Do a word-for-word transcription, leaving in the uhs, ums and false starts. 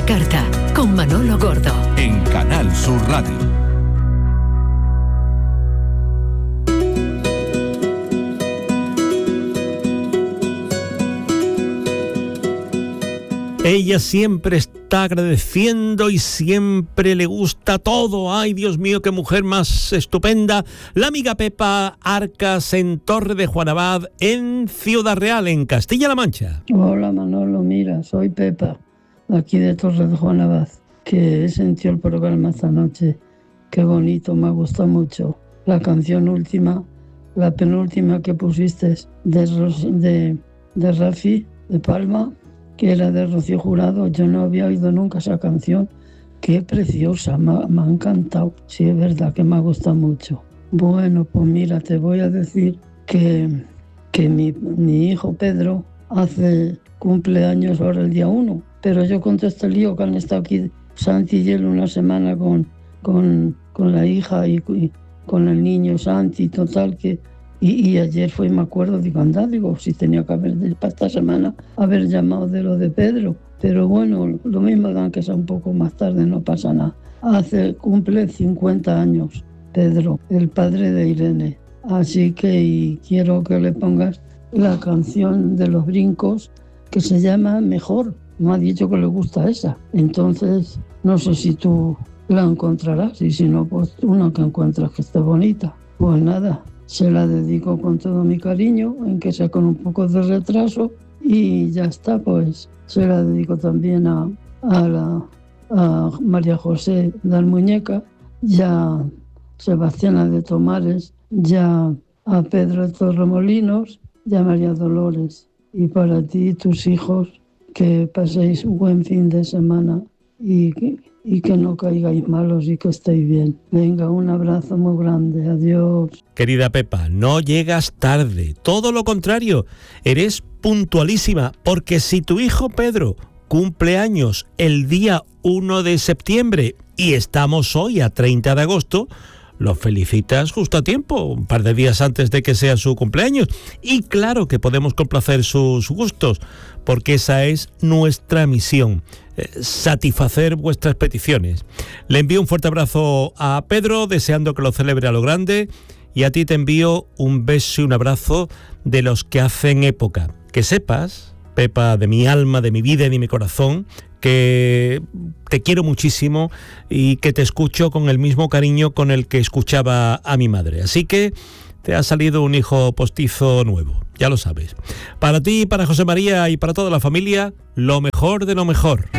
carta, con Manolo Gordo. En Canal Sur Radio. Ella siempre está agradeciendo y siempre le gusta todo. ¡Ay, Dios mío, qué mujer más estupenda! La amiga Pepa Arcas en Torre de Juan Abad, en Ciudad Real, en Castilla-La Mancha. Hola, Manolo, mira, soy Pepa, aquí de Torre de Juan Abad, que he sentido el programa esta noche. Qué bonito, me gusta mucho. La canción última, la penúltima que pusiste de, de, de Rafi, de Palma, que era de Rocío Jurado. Yo no había oído nunca esa canción. Qué preciosa, me, me ha encantado. Sí, es verdad que me gusta mucho. Bueno, pues mira, te voy a decir que, que mi, mi hijo Pedro hace cumpleaños ahora el día uno, pero yo con todo este lío que han estado aquí Santi y él una semana con, con, con la hija y, y con el niño Santi, total que... Y, y ayer fue, me acuerdo, digo, anda, digo, si tenía que haber, para esta semana, haber llamado de lo de Pedro. Pero bueno, lo mismo dan que sea un poco más tarde, no pasa nada. Hace, cumple cincuenta años, Pedro, el padre de Irene. Así que y quiero que le pongas la canción de los brincos, que se llama Mejor. Me ha dicho que le gusta esa. Entonces, no sé si tú la encontrarás, y si no, pues una que encuentras que esté bonita. Pues nada, se la dedico con todo mi cariño, en que sea con un poco de retraso, y ya está, pues se la dedico también a, a, la, a María José de Almuñeca, ya Sebastiana de Tomares, ya a Pedro de Torremolinos, ya a María Dolores. Y para ti y tus hijos, que paséis un buen fin de semana y y que no caigáis malos y que estéis bien. Venga, un abrazo muy grande, adiós. Querida Pepa, no llegas tarde, todo lo contrario, eres puntualísima, porque si tu hijo Pedro cumple años el día uno de septiembre y estamos hoy a treinta de agosto, lo felicitas justo a tiempo, un par de días antes de que sea su cumpleaños. Y claro que podemos complacer sus gustos, porque esa es nuestra misión, eh, satisfacer vuestras peticiones. Le envío un fuerte abrazo a Pedro, deseando que lo celebre a lo grande, y a ti te envío un beso y un abrazo de los que hacen época. Que sepas, Pepa, de mi alma, de mi vida y de mi corazón, que te quiero muchísimo y que te escucho con el mismo cariño con el que escuchaba a mi madre. Así que te ha salido un hijo postizo nuevo, ya lo sabes. Para ti, para José María y para toda la familia, lo mejor de lo mejor.